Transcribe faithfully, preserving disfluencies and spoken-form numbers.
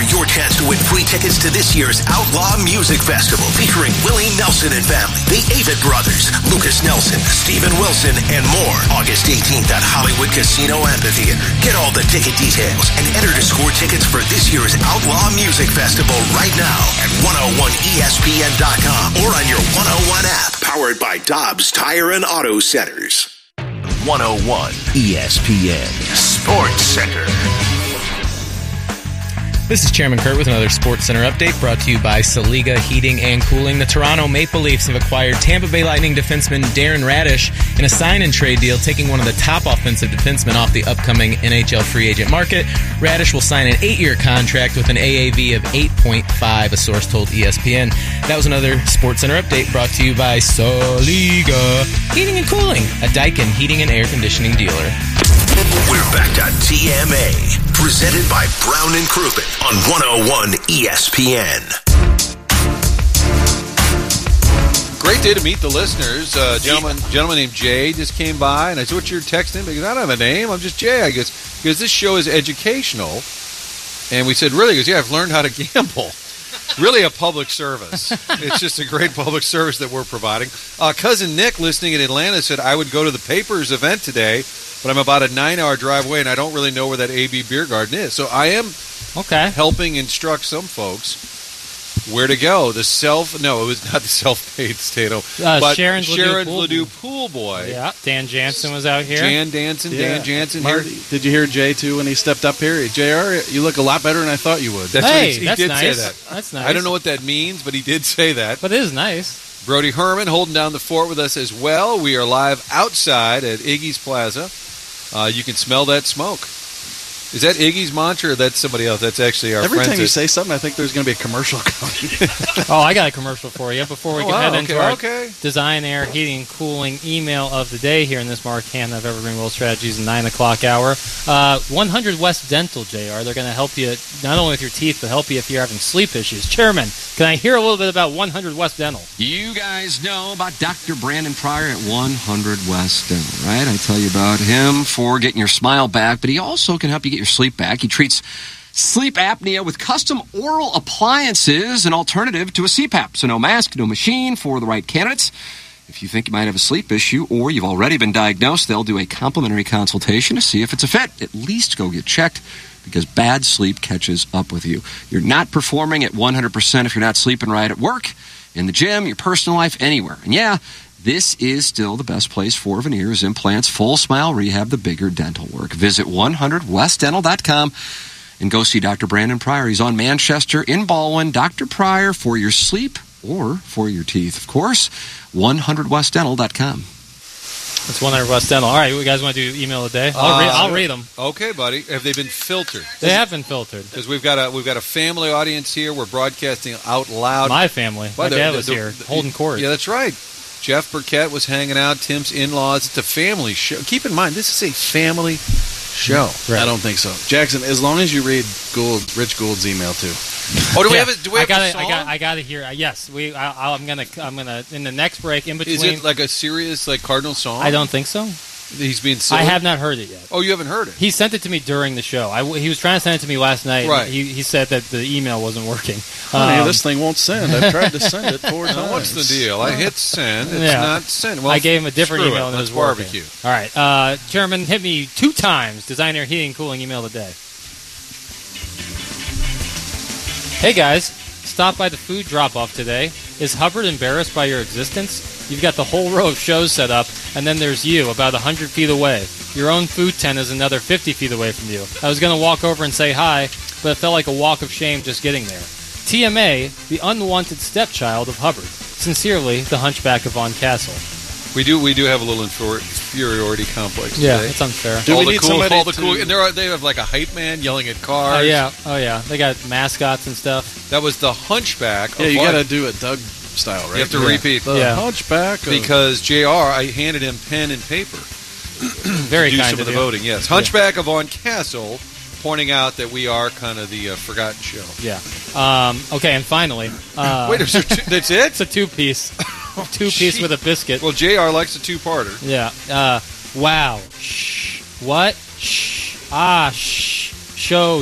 for your chance to win free tickets to this year's Outlaw Music Festival featuring Willie Nelson and family, the Avett Brothers, Lucas Nelson, Steven Wilson, and more. August eighteenth at Hollywood Casino Amphitheater. Get all the ticket details and enter to score tickets for this year's Outlaw Music Festival right now at one oh one E S P N dot com or on your one oh one app. Powered by Dobbs Tire and Auto Centers. one oh one E S P N Sports Center. This is Chairman Kurt with another Sports Center update brought to you by Saliga Heating and Cooling. The Toronto Maple Leafs have acquired Tampa Bay Lightning defenseman Darren Radish in a sign-and-trade deal, taking one of the top offensive defensemen off the upcoming N H L free agent market. Radish will sign an eight-year contract with an A A V of eight point five, a source told E S P N. That was another Sports Center update brought to you by Saliga Heating and Cooling, a Daikin heating and air conditioning dealer. We're back to T M A, presented by Brown and Crouppen on one oh one E S P N. Great day to meet the listeners. Uh, gentleman, gentleman named Jay just came by, and I said, "What's your text name?" Because I don't have a name. I'm just Jay. I guess because this show is educational, and we said, "Really?" He goes, "Yeah, I've learned how to gamble." Really a public service. It's just a great public service that we're providing. Uh, cousin Nick, listening in Atlanta, said, I would go to the Papers event today, but I'm about a nine-hour drive away, and I don't really know where that A B Beer Garden is. So I am okay. helping instruct some folks where to go. The self, no, it was not the self-paid Stato, uh, but Sharon's Sharon Ledoux Ledoux Pool Boy. Yeah, Dan Jansen was out here. Jan Danson, Yeah. Dan Jansen Marty, here. did you hear Jay, too, when he stepped up here? J R, you look a lot better than I thought you would. That's hey, what he, he that's did nice. say that. That's nice. I don't know what that means, but he did say that. But it is nice. Brody Herman holding down the fort with us as well. We are live outside at Iggy's Plaza. Uh, you can smell that smoke. Is that Iggy's mantra or that's somebody else? That's actually our Every friends time you at- say something, I think there's going to be a commercial coming. Oh, I got a commercial for you before we Oh, can wow, head into okay, our okay. Design, Air, Heating, and Cooling email of the day here in this Mark Hanna of Evergreen World Strategies nine o'clock hour. Uh, one hundred West Dental, J R. They're going to help you not only with your teeth, but help you if you're having sleep issues. Chairman, can I hear a little bit about one hundred West Dental? You guys know about Doctor Brandon Pryor at one hundred West Dental, right? I tell you about him for getting your smile back, but he also can help you get your sleep back. He treats sleep apnea with custom oral appliances, an alternative to a C PAP. So no mask, no machine for the right candidates. If you think you might have a sleep issue or you've already been diagnosed, they'll do a complimentary consultation to see if it's a fit. At least go get checked because bad sleep catches up with you. You're not performing at one hundred percent if you're not sleeping right at work, in the gym, your personal life, anywhere. And yeah, this is still the best place for veneers, implants, full smile rehab, the bigger dental work. Visit one hundred west dental dot com and go see Doctor Brandon Pryor. He's on Manchester in Baldwin. Doctor Pryor for your sleep or for your teeth, of course. one hundred west dental dot com. It's one hundred West Dental. All right, you guys want to do email of the day? I'll, Uh, read, I'll read them. Okay, buddy. Have they been filtered? They have been filtered. Because we've got a we've got a family audience here. We're broadcasting out loud. My family. By My the- dad the- was the- here, the- holding court. Yeah, that's right. Jeff Burkett was hanging out. Tim's in-laws. It's a family show. Keep in mind, this is a family show. Right. I don't think so. Jackson, as long as you read Gould, Rich Gould's email, too. Oh, do we Yeah, have a, do we have I gotta, a song? I got, I got to hear. Uh, yes, we. I, I'm gonna, I'm gonna. In the next break, in between. Is it like a serious like Cardinal song? I don't think so. He's being silly? I have not heard it yet. Oh, you haven't heard it? He sent it to me during the show. I, he was trying to send it to me last night. Right. He, he said that the email wasn't working. Honey, Um, this thing won't send. I've tried to send it four times. Now, what's the deal? I hit send. It's Yeah. not send. Well, I gave him a different screw email it. and it Let's was working. barbecue. All right, uh, Chairman, hit me two times. Designer Heating and Cooling email of the day. Hey guys, stop by the food drop-off today. Is Hubbard embarrassed by your existence? You've got the whole row of shows set up, and then there's you, about one hundred feet away. Your own food tent is another fifty feet away from you. I was going to walk over and say hi, but it felt like a walk of shame just getting there. T M A, the unwanted stepchild of Hubbard. Sincerely, the Hunchback of Von Castle. We do we do have a little infer- inferiority complex Yeah, today. it's unfair. Do all we the need cool, somebody all the to- cool, and there are, they have like a hype man yelling at cars. Oh yeah, oh yeah. They got mascots and stuff. That was the Hunchback. Yeah, of you Von- got to do it Doug style, right? You have to Yeah. repeat The Yeah. Hunchback of... because J R. I handed him pen and paper. Very to do kind some of of the you. voting. Yes, Hunchback of Von Castle, pointing out that we are kind of the uh, forgotten show. Yeah. Um, okay, and finally, uh, Wait, is there two, that's it? it's a two-piece, two-piece Gee. with a biscuit. Well, J R likes a two-parter. Yeah. Uh, wow. Shh. What? Shh. Ah. Shh. Show.